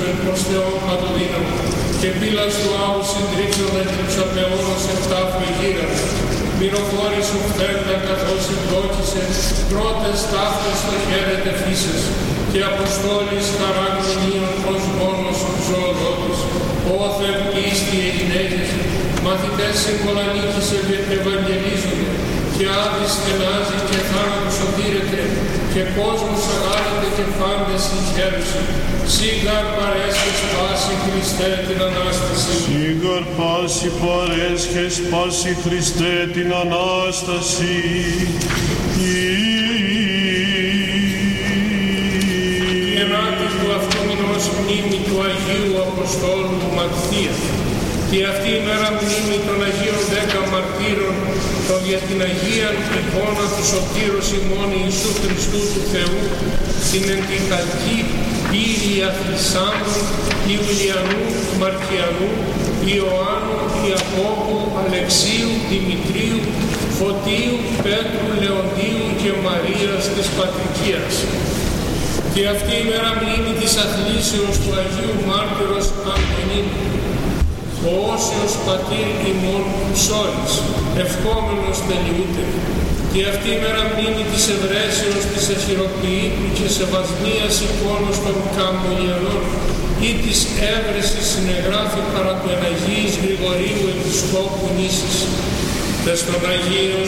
προς Θεόν παντοδύναμο, και πύλας του άου συντρίξοντα και τους απαιώνος επτάφου γύραν. Μυροφόρης σου φέρντα καθώς εμπλόκησε, πρώτες ταύτες στο χαίρετε φύσες, και αποστόλης χαράγνωνίων προς μόνος ζωοδότης. Όθεν πίστη οι γυναίκες, μαθητές συμβολανίκησε και ευαγγελίζονται, και άδης στενάζει και θάνατος οδύρεται, και κόσμος αγάπητε και φάντες συγχαίρουσε. Σίγαρ παρέσχες πάση Χριστέ την Ανάσταση. Σίγαρ πάση παρέσχες πάση Χριστέ την Ανάσταση. Η ενάτη του αυτού μηνός μνήμη του Αγίου Αποστόλου Ματθία. Και αυτή η μέρα μνήμη των Αγίων 10 μαρτύρων, των για την Αγία εικόνα του Σωτήρος ημών Ιησού Χριστού του Θεού, την εν την καλκή πύρη Αθλησάνδρου, Ιουλιανού, Μαρκιανού, Ιωάννου, Ιακώβου, Αλεξίου, Δημητρίου, Φωτίου, Πέτρου, Λεοντίου και Μαρίας της Πατρικίας. Και αυτή η μέρα μνήμη της αθλήσεως του Αγίου Μάρτυρος Αντωνίνου, ο όσιος πατήρ ημών ψώρης, ευχόμενος τελειούται. Και αυτή η μέρα μνήμη της ευρέσεως της εχειροποιήτου και σεβασμίας εικόνος των Καμμολιανών ή της έβρεσης συνεγράφει παρά του εν Αγίης Γρηγορίου Επισκόπου Νήσης. Τες των Αγίων